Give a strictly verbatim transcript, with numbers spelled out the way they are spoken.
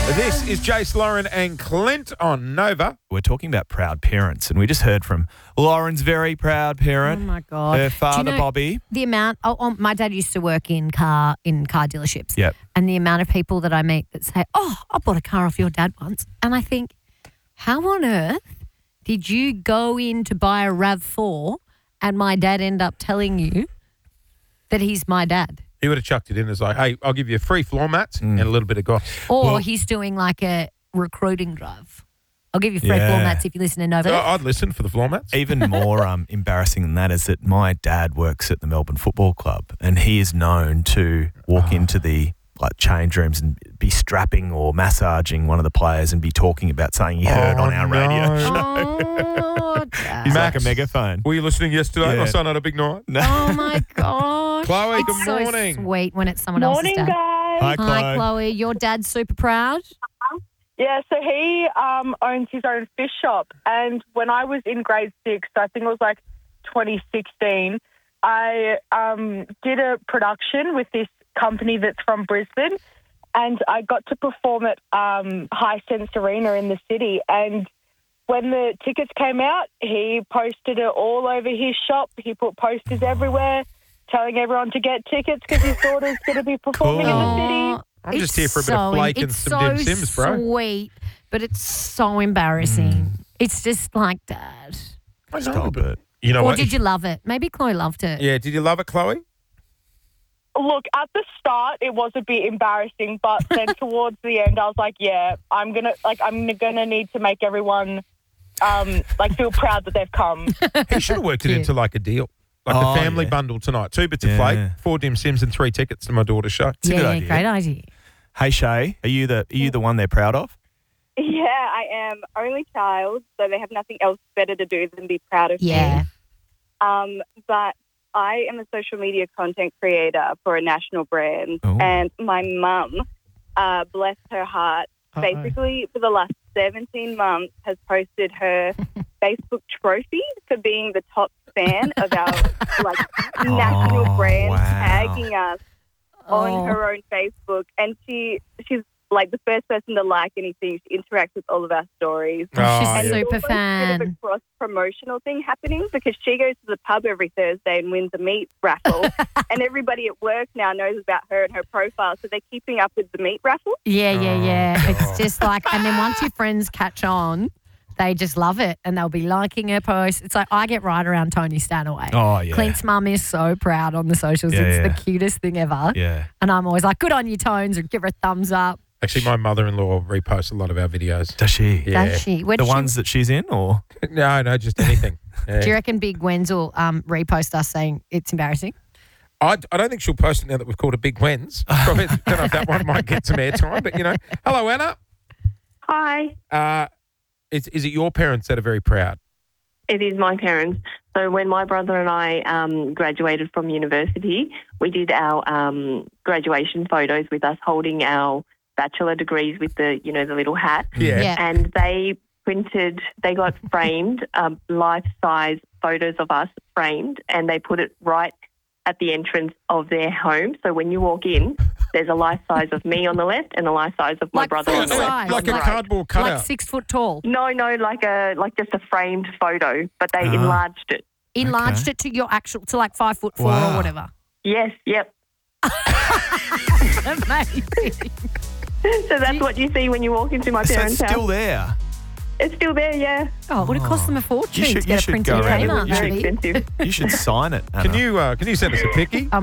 This is Jace, Lauren and Clint on Nova. We're talking about proud parents, and we just heard from Lauren's very proud parent. Oh, my God. Her Do you father, know Bobby. The amount, oh, oh, my dad used to work in car in car dealerships. Yep. And the amount of people that I meet that say, oh, I bought a car off your dad once. And I think, how on earth did you go in to buy a RAV four and my dad end up telling you that he's my dad? He would have chucked it in as like, hey, I'll give you free floor mats and a little bit of goss. Or Well- he's doing like a recruiting drive. I'll give you free Yeah. floor mats if you listen to Nova. I- I'd listen for the floor mats. Even more um, embarrassing than that is that my dad works at the Melbourne Football Club, and he is known to walk Oh. into the like change rooms and be strapping or massaging one of the players and be talking about something he heard Oh, on our radio no. show. Oh, Dad. He's Max. like a megaphone. Were you listening yesterday? Yeah. My son had a big night. Oh, my gosh. Chloe, it's good so morning. sweet when it's someone Morning, else's dad. guys. Hi, Chloe. Hi, Chloe. Your dad's super proud? Yeah, so he um, owns his own fish shop. And when I was in grade six, I think it was like twenty sixteen, I um, did a production with this company that's from Brisbane. And I got to perform at um, High Sense Arena in the city. And when the tickets came out, he posted it all over his shop. He put posters everywhere telling everyone to get tickets because his daughter's going to be performing in the city. I'm It's just here for a bit of so- flake and it's some so dim sims, bro. sweet, but it's so embarrassing. It's just like, Dad. I know, Stop but it. You know Or what? did you love it? Maybe Chloe loved it. Yeah, did you love it, Chloe? Look, at the start, it was a bit embarrassing, but then towards the end, I was like, yeah, I'm gonna like I'm gonna need to make everyone um, like feel proud that they've come. He should have worked it Cute. into like a deal. Like Oh, the family yeah. bundle tonight. Two bits of Yeah. flake, four dim sims and three tickets to my daughter's show. It's a yeah, good idea. great idea. Hey, Shay, are you the are you the one they're proud of? Yeah, I am only child, so they have nothing else better to do than be proud of Yeah. me. Um, but I am a social media content creator for a national brand, Oh. and my mum, uh, bless her heart, Uh-oh. basically for the last seventeen months has posted her Facebook trophy for being the top fan of our like national Oh, brand, wow. tagging us Oh. on her own Facebook, and she she's like the first person to like anything. She interacts with all of our stories. Oh, She's yeah. a And super there's always a bit of fan. a cross promotional thing happening because she goes to the pub every Thursday and wins a meat raffle, and everybody at work now knows about her and her profile, so they're keeping up with the meat raffle. Yeah, yeah, Oh, yeah. God. It's just like, and then once your friends catch on, they just love it and they'll be liking her posts. It's like I get right around Tony Stanaway. Oh, yeah. Clint's mum is so proud on the socials. Yeah, it's yeah. the cutest thing ever. Yeah. And I'm always like, good on you, Tones, or give her a thumbs up. Actually, my mother-in-law reposts a lot of our videos. Does she? Yeah. Does she? Where The does she- ones that she's in, or No, no, just anything. Yeah. do you reckon Big Gwen's will um, repost us saying it's embarrassing? I, I don't think she'll post it now that we've called it Big Wens. Probably don't know if that one might get some airtime, but you know. Hello, Anna. Hi, Uh, is, is it your parents that are very proud? it is my parents. So when my brother and I um, graduated from university, we did our um, graduation photos with us holding our bachelor degrees with the, you know, the little hat. Yeah. Yeah. And they printed, they got framed um, life-size photos of us framed, and they put it right at the entrance of their home. So when you walk in, there's a life size of me on the left and a life size of my Like brother full on the left. size, Like a like- cardboard cutout. Like six foot tall. No, no, like a like just a framed photo, but they Ah. enlarged it. Enlarged it to your actual, to like five foot four Wow. or whatever. Yes, yep. Amazing. So that's what you see when you walk into my so parents' it's still house. there. It's still there, yeah. Oh, it would have cost them a fortune You should- to you get a should printed go in around Kmart, and- Very maybe. expensive. You should sign it. Can Anna. you uh, can you send us a picky? I'm